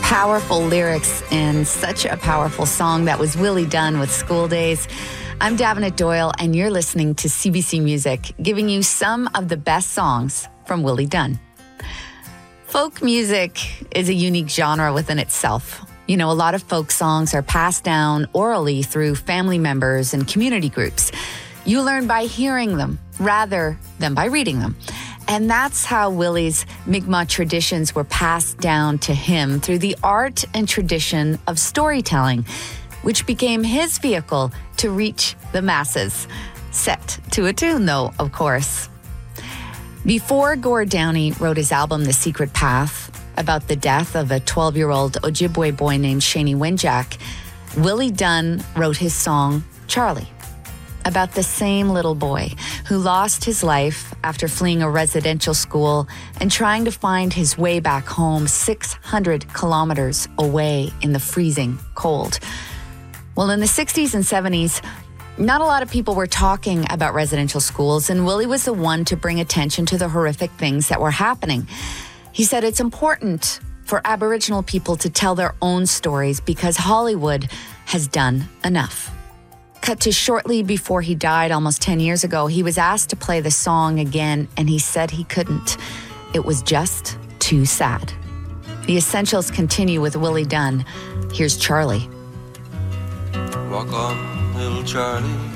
Powerful lyrics and such a powerful song. That was Willie Dunn with School Days. I'm Davenant Doyle, and you're listening to CBC Music, giving you some of the best songs from Willie Dunn. Folk music is a unique genre within itself. You know, a lot of folk songs are passed down orally through family members and community groups. You learn by hearing them rather than by reading them. And that's how Willie's Mi'kmaq traditions were passed down to him through the art and tradition of storytelling, which became his vehicle to reach the masses. Set to a tune, though, of course. Before Gord Downie wrote his album, The Secret Path, about the death of a 12-year-old Ojibwe boy named Shani Winjack, Willie Dunn wrote his song, Charlie, about the same little boy who lost his life after fleeing a residential school and trying to find his way back home 600 kilometers away in the freezing cold. Well, in the 60s and 70s, not a lot of people were talking about residential schools, and Willie was the one to bring attention to the horrific things that were happening. He said it's important for Aboriginal people to tell their own stories because Hollywood has done enough. Cut to shortly before he died almost 10 years ago, he was asked to play the song again, and he said he couldn't. It was just too sad. The Essentials continue with Willie Dunn. Here's Charlie. Walk on, little Charlie,